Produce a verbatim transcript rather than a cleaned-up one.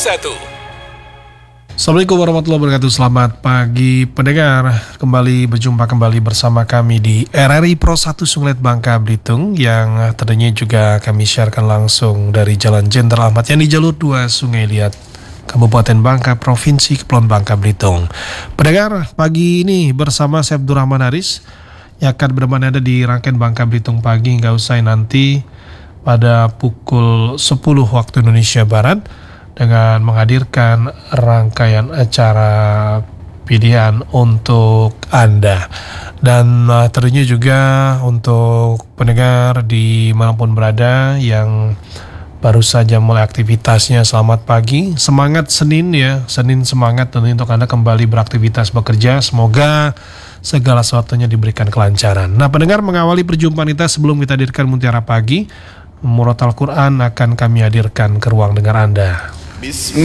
satu. Assalamualaikum warahmatullahi wabarakatuh. Selamat pagi pendengar. Kembali berjumpa kembali bersama kami di R R I Pro satu Sunglet Bangka Belitung, yang tentunya juga kami siarkan langsung dari Jalan Jenderal Ahmad Yani jalur dua Sungai Liat, Kabupaten Bangka, Provinsi Kepulauan Bangka Belitung. Pendengar, pagi ini bersama saya Abdurrahman Haris yang akan berada di rangkaian Bangka Belitung pagi hingga usai nanti pada pukul sepuluh waktu Indonesia Barat, dengan menghadirkan rangkaian acara pilihan untuk Anda. Dan uh, tentunya juga untuk pendengar di manapun berada yang baru saja mulai aktivitasnya, selamat pagi, semangat Senin ya, Senin semangat tentunya untuk Anda kembali beraktivitas bekerja. Semoga segala sesuatunya diberikan kelancaran. Nah pendengar, mengawali perjumpaan kita sebelum kita hadirkan Mutiara Pagi, Murotal Quran akan kami hadirkan ke ruang dengar Anda. Bismillah.